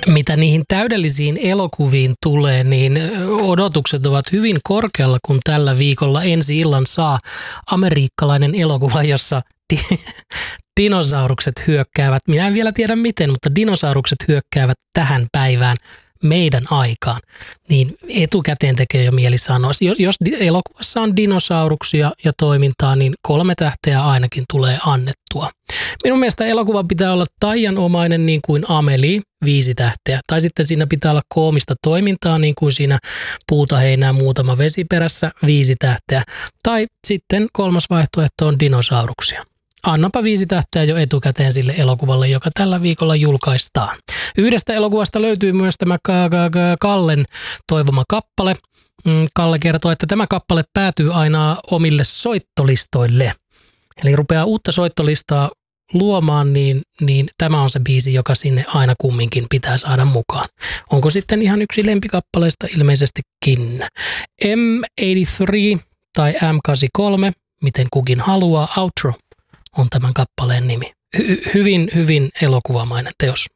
Mitä niihin täydellisiin elokuviin tulee, niin odotukset ovat hyvin korkealla, kun tällä viikolla ensi illan saa amerikkalainen elokuva, jossa dinosaurukset hyökkäävät. Minä en vielä tiedä miten, mutta dinosaurukset hyökkäävät tähän päivään meidän aikaan. Niin etukäteen tekee jo mieli sanoa. Jos elokuvassa on dinosauruksia ja toimintaa, niin 3 tähteä ainakin tulee annettua. Minun mielestä elokuva pitää olla taianomainen niin kuin Amelie, 5 tähteä. Tai sitten siinä pitää olla koomista toimintaa niin kuin siinä puuta heinää muutama vesiperässä, 5 tähteä. Tai sitten 3. vaihtoehto on dinosauruksia. Annapa 5 tähteä jo etukäteen sille elokuvalle, joka tällä viikolla julkaistaan. Yhdestä elokuvasta löytyy myös tämä Kallen toivoma kappale. Kalle kertoo, että tämä kappale päätyy aina omille soittolistoille. Eli rupeaa uutta soittolistaa luomaan, niin tämä on se biisi, joka sinne aina kumminkin pitää saada mukaan. Onko sitten ihan yksi lempikappaleista? Ilmeisestikin. M83 tai M83, miten kukin haluaa, Outro on tämän kappaleen nimi. Hyvin, hyvin elokuvamainen teos.